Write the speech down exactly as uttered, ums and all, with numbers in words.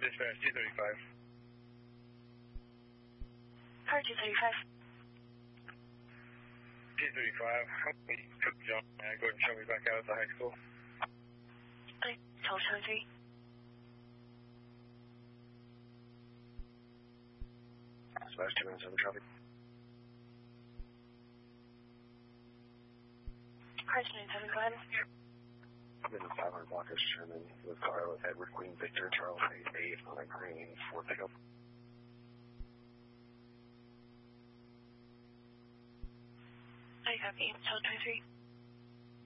Dispatch two thirty-five. Car two thirty-five. two thirty-five. Help me cook John. Uh, go ahead and show me back out at the high school. I told twenty-three. Dispatch two one seven traffic. Car two ninety-seven, go ahead. I'm in the five hundred block of Sherman with Carl Edward Queen Victor Charles eight eight on a green for pickup. I copy. Told twenty-three.